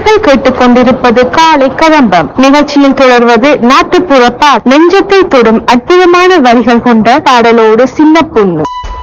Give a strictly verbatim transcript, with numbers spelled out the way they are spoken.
நேயர்கள் கேட்டுக்கொண்டிருப்பது காலை கதம்பம் நிகழ்ச்சியில் தொடர்வது நாட்டுப்புற பாடல். நெஞ்சத்தை தொடும் அற்புதமான வரிகள் கொண்ட பாடலோடு சின்ன பொண்ணு.